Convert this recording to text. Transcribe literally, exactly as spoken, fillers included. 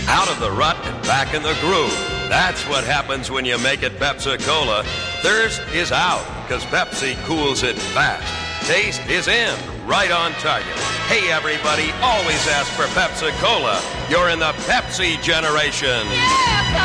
Out of the rut and back in the groove. That's what happens when you make it Pepsi-Cola. Thirst is out, because Pepsi cools it fast. Taste is in, right on target. Hey, everybody, always ask for Pepsi-Cola. You're in the Pepsi generation. Yeah,